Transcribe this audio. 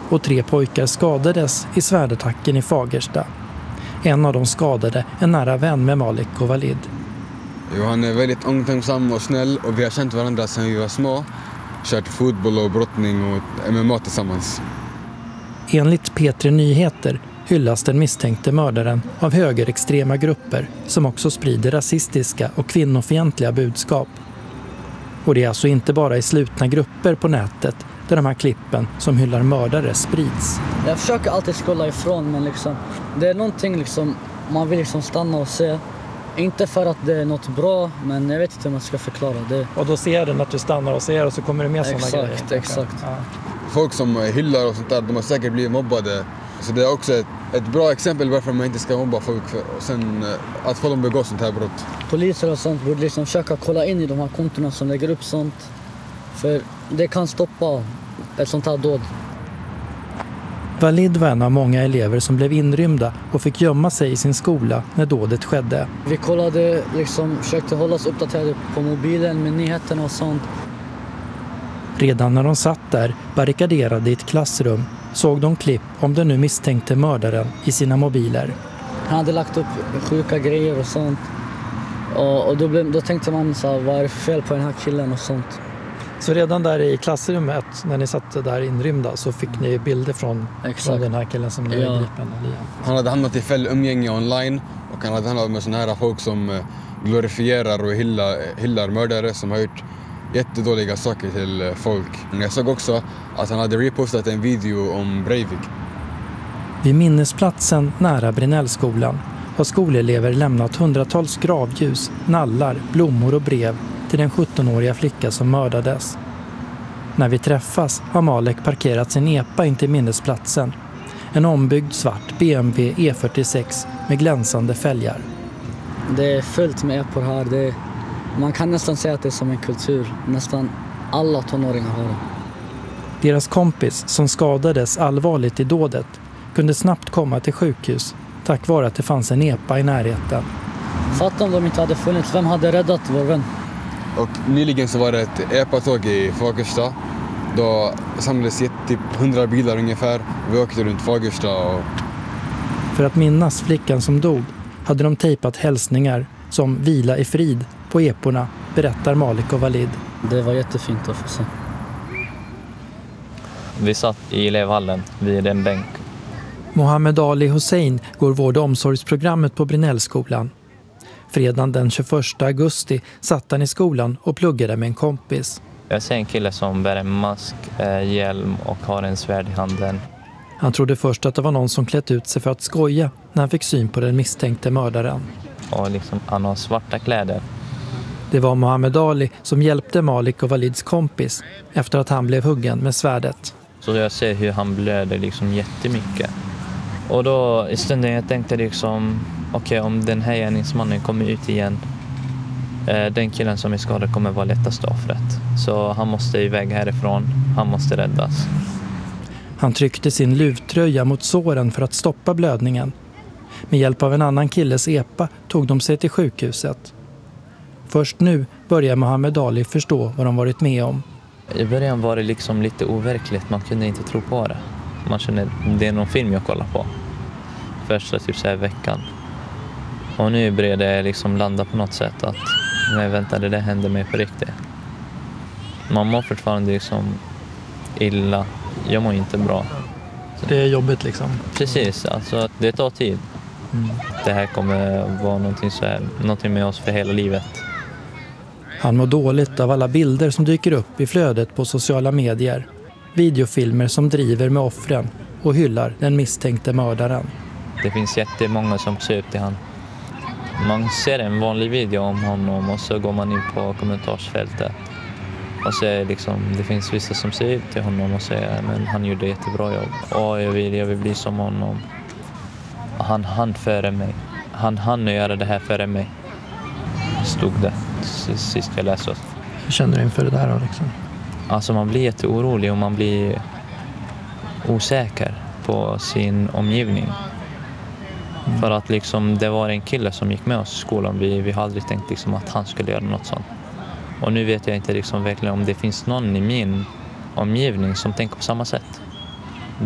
och 3 pojkar skadades i svärdattacken i Fagersta. En av de skadade är nära vän med Malik och Walid. Jo, han är väldigt omtänksam och snäll och vi har känt varandra sedan vi var små. Kört fotboll och brottning och MMA tillsammans. Enligt P3 Nyheter hyllas den misstänkte mördaren av högerextrema grupper som också sprider rasistiska och kvinnofientliga budskap. Och det är alltså inte bara i slutna grupper på nätet där de här klippen som hyllar mördare sprids. Jag försöker alltid scrolla ifrån, men liksom, det är någonting liksom, man vill liksom stanna och se. Inte för att det är något bra, men jag vet inte hur man ska förklara det. Och då ser den att du stannar och ser och så kommer det med sådana grejer. Exakt. Ja. Folk som hyllar och sånt där, de har säkert blivit mobbade. Så det är också ett bra exempel varför man inte ska mobba folk och sen att folk begår sånt här brott. Poliser och sånt borde liksom försöka kolla in i de här kontorna som lägger upp sånt. För det kan stoppa ett sånt här dåd. Walid var en av många elever som blev inrymda och fick gömma sig i sin skola när dådet skedde. Vi kollade, liksom, försökte hålla oss uppdaterade på mobilen med nyheterna och sånt. Redan när de satt där, barrikaderade i ett klassrum, såg de klipp om den nu misstänkte mördaren i sina mobiler. Han hade lagt upp sjuka grejer och sånt. Och då tänkte man så här, vad är det för fel på den här killen och sånt. Så redan där i klassrummet, när ni satt där inrymda, så fick ni bilder från den här killen som nu är gripen? Han hade hamnat i fel umgänge online och han hade hamnat med såna här folk som glorifierar och hyllar mördare som har gjort jättedåliga saker till folk. Men jag såg också att han hade repostat en video om Breivik. Vid minnesplatsen nära Brinellskolan har skolelever lämnat hundratals gravljus, nallar, blommor och brev till den 17-åriga flicka som mördades. När vi träffas har Malik parkerat sin epa in till minnesplatsen. En ombyggd svart BMW E46 med glänsande fälgar. Det är fullt med epor här. Man kan nästan säga att det är som en kultur. Nästan alla tonåringar har det. Deras kompis som skadades allvarligt i dådet kunde snabbt komma till sjukhus tack vare att det fanns en epa i närheten. Fatta om de inte hade funnits. Vem hade räddat vår vän? Och nyligen så var det ett epa-tåg i Fagersta. Då samlades typ 100 bilar ungefär. Vi åkte runt Fagersta. För att minnas flickan som dog hade de tejpat hälsningar som vila i frid på eporna, berättar Malik och Walid. Det var jättefint att få se. Vi satt i elevhallen vid en bänk. Mohammed Ali Hussein går vård- och omsorgsprogrammet på Brinellskolan. Fredagen den 21 augusti satt han i skolan och pluggade med en kompis. Jag ser en kille som bär en mask, hjälm och har en svärd i handen. Han trodde först att det var någon som klätt ut sig för att skoja när han fick syn på den misstänkte mördaren. Och liksom, han har svarta kläder. Det var Mohammed Ali som hjälpte Malik och Walids kompis efter att han blev huggen med svärdet. Så jag ser hur han blöder liksom jättemycket. Och då i stunden jag tänkte liksom, okej, om den här gärningsmannen kommer ut igen, den killen som är skadad kommer vara lättast offret. Så han måste iväg härifrån, han måste räddas. Han tryckte sin luvtröja mot såren för att stoppa blödningen. Med hjälp av en annan killes epa tog de sig till sjukhuset. Först nu börjar Mohammed Ali förstå vad de varit med om. I början var det liksom lite overkligt, man kunde inte tro på det. Man känner, det är någon film jag kollar på. Första typ så här veckan. Och nu börjar det liksom landa på något sätt att, nej vänta, det där hände mig på riktigt. Man mår fortfarande liksom illa, jag mår inte bra. Det är jobbigt liksom? Precis, alltså det tar tid. Det här kommer vara någonting med oss för hela livet. Han mår dåligt av alla bilder som dyker upp i flödet på sociala medier. Videofilmer som driver med offren och hyllar den misstänkte mördaren. Det finns jättemånga som ser upp till han. Man ser en vanlig video om honom och så går man in på kommentarsfältet. Och så är liksom, det finns vissa som ser upp till honom och säger men han gjorde jättebra jobb. Jag vill bli som honom. Han hann före mig. Han hann göra det här före mig. Stod det sist jag läste. Hur känner du inför det där då liksom? Alltså man blir jätteorolig och man blir osäker på sin omgivning. För att liksom, det var en kille som gick med oss i skolan. Vi har aldrig tänkt liksom att han skulle göra något sånt. Och nu vet jag inte liksom verkligen om det finns någon i min omgivning som tänker på samma sätt.